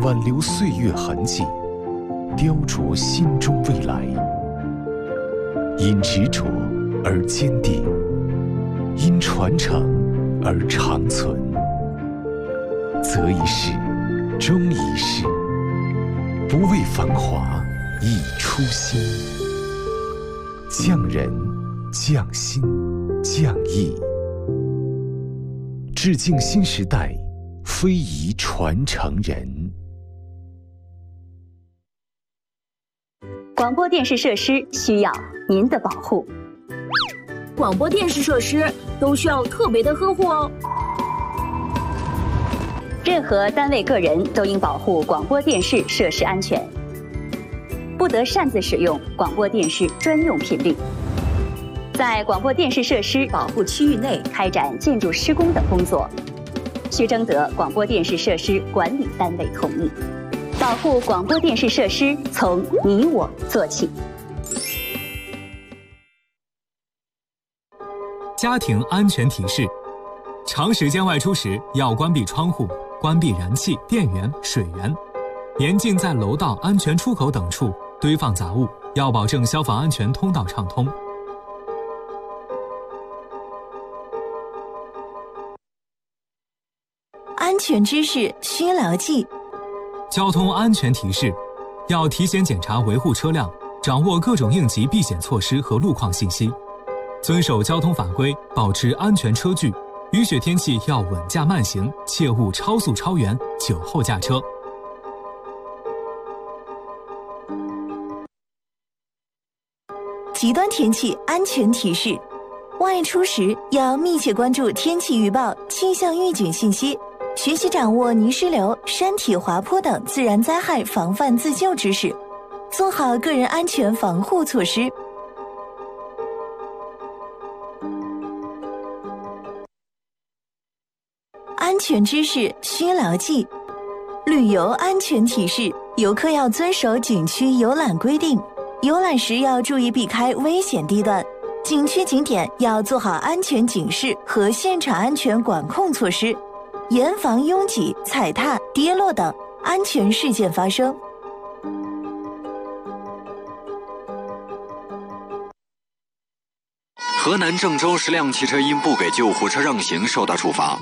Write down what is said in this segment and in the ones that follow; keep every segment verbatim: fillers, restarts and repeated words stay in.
挽留岁月痕迹，雕琢心中未来。因执着而坚定，因传承而长存。择一事，终一事，不为繁华，以初心。匠人，匠心，匠艺，致敬新时代非遗传承人。 广播电视设施需要您的保护。 广播电视设施都需要特别的呵护哦。 任何单位个人都应保护广播电视设施安全，不得擅自使用广播电视专用频率。在广播电视设施保护区域内开展建筑施工等工作，需征得广播电视设施管理单位同意。保护广播电视设施，从你我做起。 家庭安全提示：长时间外出时要关闭窗户，关闭燃气、电源、水源。严禁在楼道、安全出口等处堆放杂物，要保证消防安全通道畅通。 安全知识需牢记。 交通安全提示：要提前检查维护车辆，掌握各种应急避险措施和路况信息，遵守交通法规，保持安全车距。雨雪天气要稳驾慢行，切勿超速超员、酒后驾车。 极端天气安全提示：外出时要密切关注天气预报、气象预警信息，学习掌握泥石流、山体滑坡等自然灾害防范自救知识，做好个人安全防护措施。安全知识需牢记。旅游安全提示：游客要遵守景区游览规定，游览时要注意避开危险地段，景区景点要做好安全警示和现场安全管控措施，严防拥挤、踩踏、跌落等安全事件发生。 河南郑州十辆汽车因不给救护车让行受到处罚。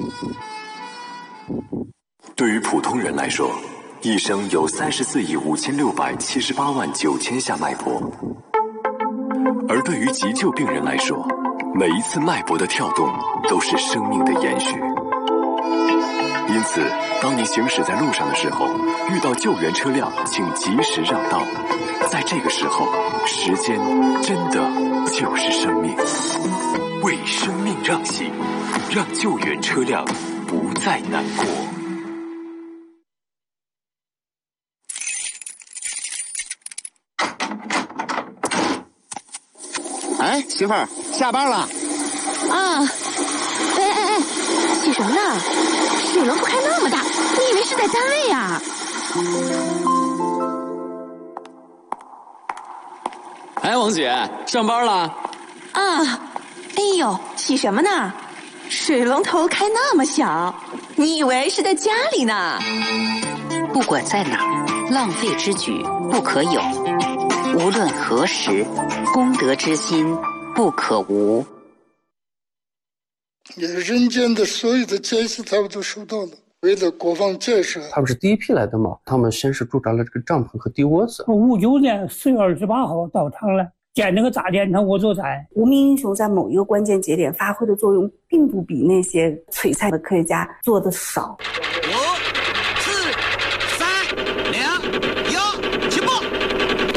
对于普通人来说，一生有三十四亿五千六百七十八万九千下脉搏，而对于急救病人来说，每一次脉搏的跳动都是生命的延续。因此，当你行驶在路上的时候，遇到救援车辆，请及时让道。在这个时候，时间真的就是生命。为生命让行，让救援车辆不再难过。 哎，媳妇儿，下班了。 啊！哎哎哎，洗什么呢？水龙头开那么大，你以为是在单位呀？ 哎，王姐，上班了？ 啊！哎呦，洗什么呢？水龙头开那么小，你以为是在家里呢？ 不管在哪儿，浪费之举不可有。无论何时，公德之心不可无。 人间的所有的建设他们都收到了，为了国防建设。 他们是第一批来的嘛，他们先是驻扎了这个帐篷和地窝子。 五九年四月二十八号到场了，建那个炸电厂我就在。 无名英雄在某一个关键节点发挥的作用，并不比那些璀璨的科学家做的少。 五、